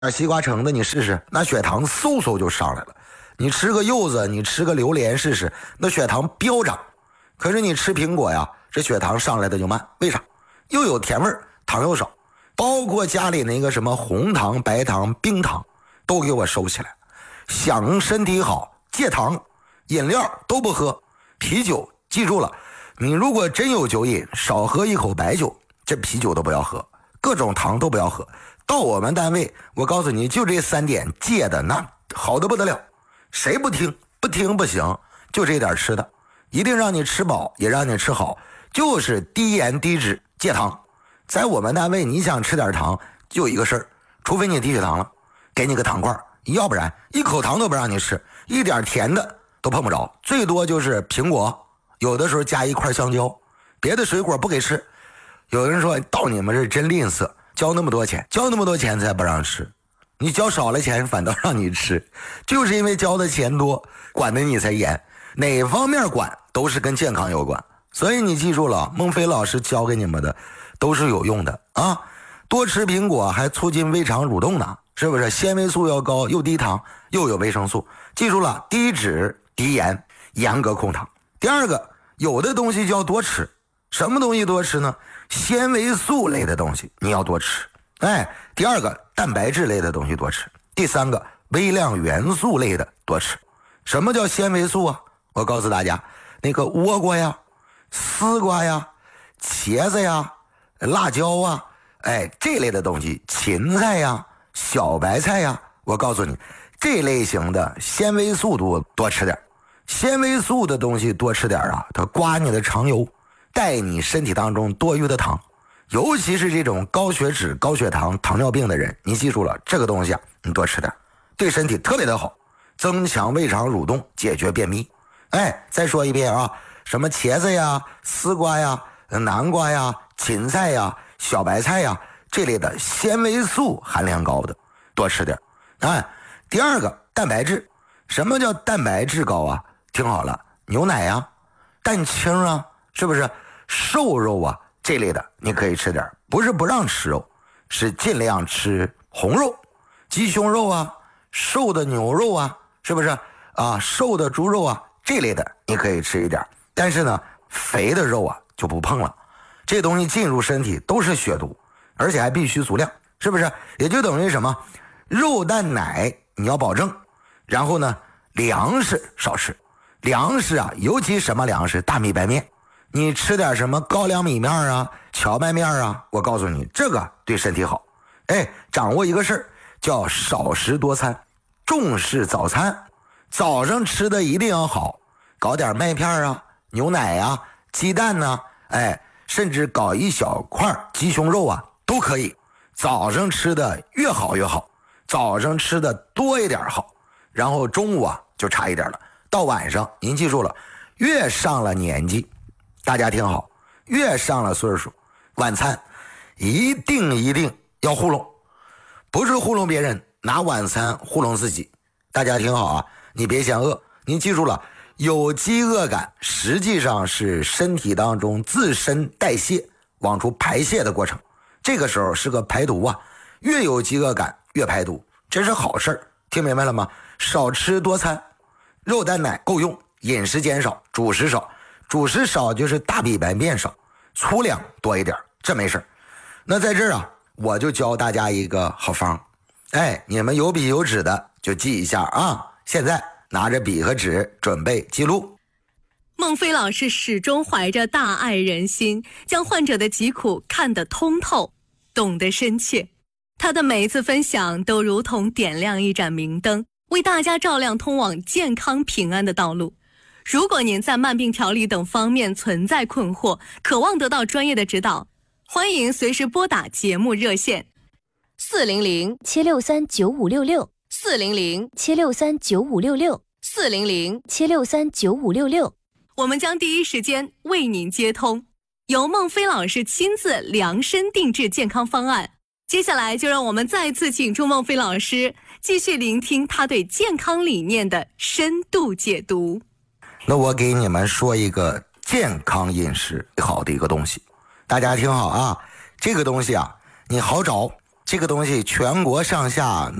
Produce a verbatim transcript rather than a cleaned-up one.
西瓜橙子你试试，那血糖嗖嗖就上来了。你吃个柚子，你吃个榴莲试试，那血糖飙涨。可是你吃苹果呀，这血糖上来的就慢，为啥？又有甜味儿，糖又少，包括家里那个什么红糖、白糖、冰糖都给我收起来。想身体好，戒糖，饮料都不喝，啤酒记住了，你如果真有酒瘾，少喝一口白酒，这啤酒都不要喝，各种糖都不要喝。到我们单位，我告诉你，就这三点戒的那好的不得了，谁不听？不听不行，就这点吃的，一定让你吃饱，也让你吃好，就是低盐低脂戒糖。在我们单位，你想吃点糖，就一个事儿，除非你低血糖了，给你个糖块，要不然一口糖都不让你吃，一点甜的都碰不着，最多就是苹果，有的时候加一块香蕉，别的水果不给吃。有人说到你们这真吝啬，交那么多钱，交那么多钱才不让吃，你交少了钱反倒让你吃，就是因为交的钱多，管的你才严，哪方面管都是跟健康有关。所以你记住了，孟非老师教给你们的都是有用的啊！多吃苹果还促进胃肠蠕动呢，是不是？纤维素要高，又低糖，又有维生素。记住了，低脂低盐，严格控糖。第二个，有的东西就要多吃，什么东西多吃呢？纤维素类的东西你要多吃。哎，第二个，蛋白质类的东西多吃。第三个，微量元素类的多吃。什么叫纤维素啊？我告诉大家，那个倭瓜呀、丝瓜呀、茄子呀、辣椒啊，哎，这类的东西，芹菜呀、小白菜呀，我告诉你，这类型的纤维素多多吃点。纤维素的东西多吃点啊，它刮你的肠油，带你身体当中多余的糖。尤其是这种高血脂、高血糖、糖尿病的人，你记住了，这个东西啊，你多吃点，对身体特别的好，增强胃肠蠕动，解决便秘。哎，再说一遍啊，什么茄子呀、丝瓜呀、南瓜呀、芹菜呀、小白菜呀，这类的纤维素含量高的多吃点。哎，第二个，蛋白质。什么叫蛋白质高啊？听好了，牛奶呀、蛋清啊，是不是？瘦肉啊这类的你可以吃点，不是不让吃肉，是尽量吃红肉，鸡胸肉啊，瘦的牛肉啊，是不是啊？瘦的猪肉啊，这类的你可以吃一点，但是呢，肥的肉啊就不碰了，这东西进入身体都是血毒，而且还必须足量，是不是？也就等于什么，肉蛋奶你要保证，然后呢，粮食少吃，粮食啊，尤其什么粮食，大米白面，你吃点什么高粱米面啊、荞麦面啊，我告诉你，这个对身体好。哎，掌握一个事儿，叫少食多餐，重视早餐，早上吃的一定要好，搞点麦片啊、牛奶啊、鸡蛋呢、啊，哎，甚至搞一小块鸡胸肉啊，都可以。早上吃的越好越好，早上吃的多一点好，然后中午啊就差一点了。到晚上，您记住了，越上了年纪，大家听好，越上了岁数，晚餐一定一定要糊弄，不是糊弄别人，拿晚餐糊弄自己。大家听好啊，你别嫌饿，您记住了，有饥饿感实际上是身体当中自身代谢往出排泄的过程，这个时候是个排毒啊，越有饥饿感越排毒，这是好事儿，听明白了吗？少吃多餐，肉蛋奶够用，饮食减少，主食少，主食少就是大米白面少，粗粮多一点，这没事。那在这儿啊，我就教大家一个好方，哎，你们有笔有纸的就记一下啊。现在拿着笔和纸准备记录。 孟非老师始终怀着大爱人心，将患者的疾苦看得通透，懂得深切。他的每一次分享都如同点亮一盏明灯，为大家照亮通往健康平安的道路。如果您在慢病调理等方面存在困惑，渴望得到专业的指导，欢迎随时拨打节目热线四零零七六三九五六六四零零七六三九五六六四零零七六三九五六六， 我们将第一时间为您接通，由孟非老师亲自量身定制健康方案。接下来就让我们再次请出孟非老师，继续聆听他对健康理念的深度解读。 那我给你们说一个健康饮食好的一个东西，大家听好啊，这个东西啊，你好找， 这个东西全国上下